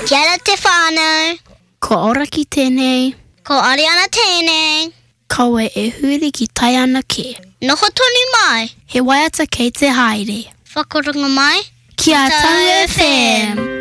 Kia ora te whānau. Ko ora ki tēnei. Ko Ariana tēnei. Kaua e huri ki tai ana ke. Noho tonu mai. He waiata kei te haere. Whakarunga mai. Kia Tau FM.